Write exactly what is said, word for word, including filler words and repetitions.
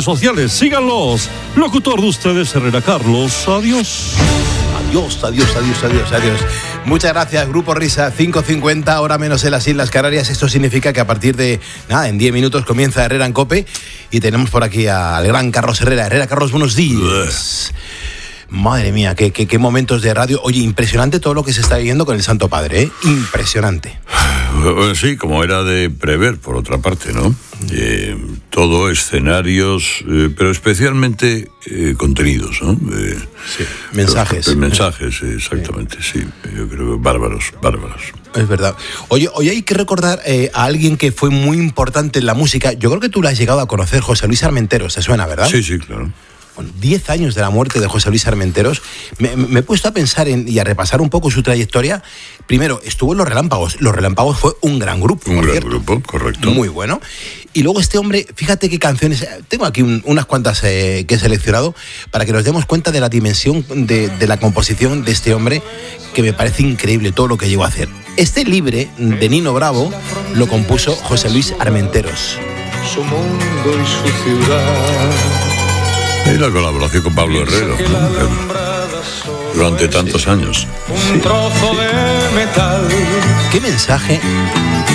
sociales. Síganlos. Locutor de ustedes, Herrera Carlos. Adiós. Adiós, adiós, adiós, adiós, adiós. Muchas gracias, Grupo Risa, cinco cincuenta, hora menos en las Islas Canarias. Esto significa que a partir de, nada, en diez minutos comienza Herrera en COPE y tenemos por aquí al gran Carlos Herrera. Herrera, Carlos, buenos días. Madre mía, qué, qué, qué momentos de radio. Oye, impresionante todo lo que se está viviendo con el Santo Padre, ¿eh? Impresionante. Bueno, sí, como era de prever, por otra parte, ¿no? Eh, todo escenarios, eh, pero especialmente eh, contenidos, ¿no? Eh, sí, mensajes. Los, mensajes, exactamente, sí. Yo creo que bárbaros, bárbaros. Es verdad. Oye, hoy hay que recordar eh, a alguien que fue muy importante en la música. Yo creo que tú lo has llegado a conocer, José Luis Armenteros, ¿te suena, verdad? Sí, sí, claro. Bueno, diez años de la muerte de José Luis Armenteros, me, me he puesto a pensar en, y a repasar un poco su trayectoria. Primero, estuvo en Los Relámpagos. Los Relámpagos fue un gran grupo, Un por gran cierto. grupo, correcto. Muy bueno. Y luego este hombre, fíjate qué canciones... Tengo aquí un, unas cuantas eh, que he seleccionado para que nos demos cuenta de la dimensión de, de la composición de este hombre, que me parece increíble todo lo que llegó a hacer. Este Libre, de Nino Bravo, lo compuso José Luis Armenteros. Su mundo y su ciudad. Y la colaboración con Pablo Herrero, ¿no? Durante tantos sí. años. Un trozo de metal. ¿Qué mensaje